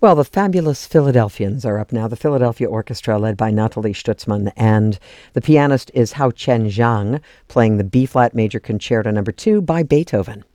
Well, the fabulous Philadelphians are up now. The Philadelphia Orchestra, led by Nathalie Stutzmann, and the pianist is Hao Chen Zhang, playing the B-flat Major Concerto No. 2 by Beethoven.